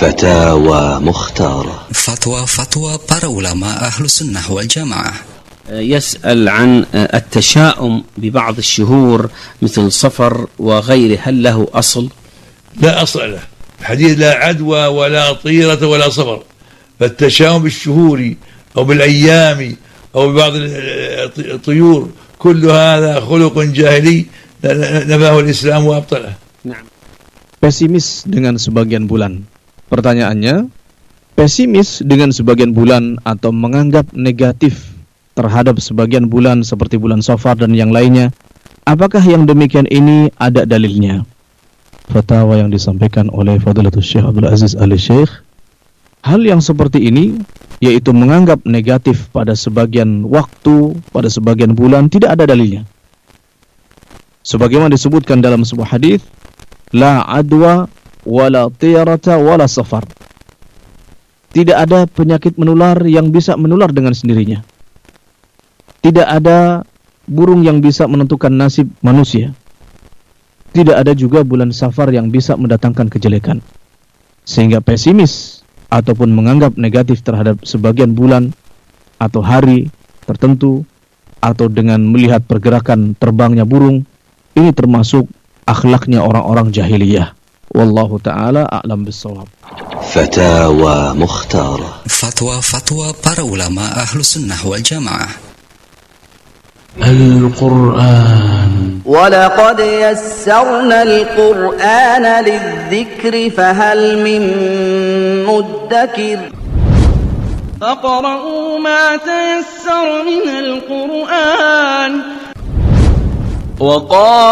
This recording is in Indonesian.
فتاوى مختارة. فتوى para ulama ahlu sunnah wal jamaah. يسأل عن التشاؤم ببعض الشهور مثل صفر وغيره، هل له أصل؟ لا أصل له. الحديث لا عدوى ولا طيرة ولا صفر، فالتشاؤم بالشهور أو بالأيام أو ببعض الطيور كل هذا خلق جاهلي نفاه الإسلام وأبطله. نعم. Pesimis dengan sebagian bulan. Pertanyaannya, pesimis dengan sebagian bulan atau menganggap negatif terhadap sebagian bulan seperti bulan Safar dan yang lainnya, apakah yang demikian ini ada dalilnya? Fatwa yang disampaikan oleh Fadilatul Syekh Abdul Aziz Al-Syekh, hal yang seperti ini, yaitu menganggap negatif pada sebagian waktu, pada sebagian bulan, tidak ada dalilnya. Sebagaimana disebutkan dalam sebuah hadis, la adwa wala tiyarata wala safar. Tidak ada penyakit menular yang bisa menular dengan sendirinya. Tidak ada burung yang bisa menentukan nasib manusia. Tidak ada juga bulan Safar yang bisa mendatangkan kejelekan. Sehingga pesimis ataupun menganggap negatif terhadap sebagian bulan atau hari tertentu atau dengan melihat pergerakan terbangnya burung, ini termasuk akhlaknya orang-orang jahiliyah. Wallahu ta'ala a'lam bissawab. Fatawa Mukhtara. Fatwa para ulama ahlu sunnah wal jamaah. Al-Quran. وَلَقَدْ يَسَّرْنَا الْقُرْآنَ لِلذِّكْرِ فَهَلْ مِن مُّدَّكِرٍ فَاقْرَؤُوا مَا تَيَسَّرَ مِنَ الْقُرْآنِ وَقَالَ